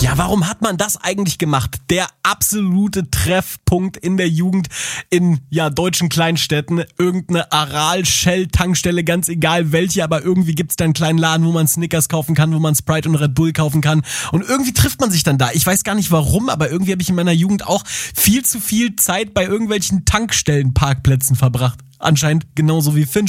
Ja, warum hat man das eigentlich gemacht? Der absolute Treffpunkt in der Jugend in deutschen Kleinstädten. Irgendeine Aral-Shell-Tankstelle, ganz egal welche, aber irgendwie gibt's da einen kleinen Laden, wo man Snickers kaufen kann, wo man Sprite und Red Bull kaufen kann. Und irgendwie trifft man sich dann da. Ich weiß gar nicht warum, aber irgendwie habe ich in meiner Jugend auch viel zu viel Zeit bei irgendwelchen Tankstellenparkplätzen verbracht. Anscheinend genauso wie Finn.